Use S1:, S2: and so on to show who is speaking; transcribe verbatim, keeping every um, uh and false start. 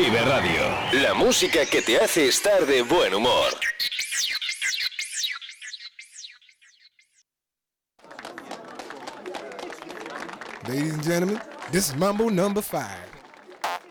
S1: Vive Radio.
S2: La música que te hace estar de buen humor.
S3: Ladies and gentlemen, this is Mambo number five.